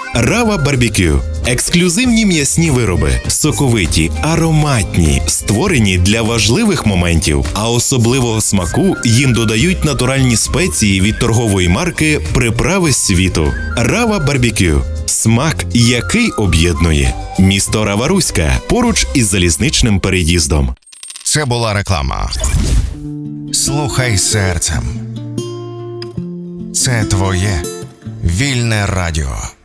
Рава Барбекю. Ексклюзивні м'ясні вироби, соковиті, ароматні, створені для важливих моментів, а особливого смаку їм додають натуральні спеції від торгової марки «Приправи світу». Рава Барбекю. Смак, який об'єднує. Місто Рава-Руська, поруч із залізничним переїздом. Це була реклама. Слухай серцем. Це твоє вільне радіо.